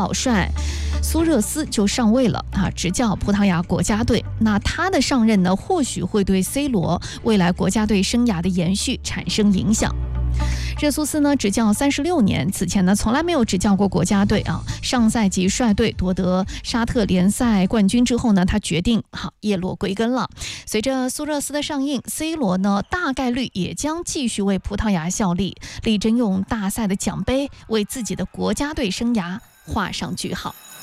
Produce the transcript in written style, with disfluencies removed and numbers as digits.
老帅苏热斯就上位了执教葡萄牙国家队。那他的上任呢，或许会对 C 罗未来国家队生涯的延续产生影响。热苏斯呢执教36年，此前呢从来没有执教过国家队上赛季率队夺得沙特联赛冠军之后呢，他决定叶落归根了。随着苏热斯的上映， C 罗呢大概率也将继续为葡萄牙效力，力争用大赛的奖杯为自己的国家队生涯画上句号。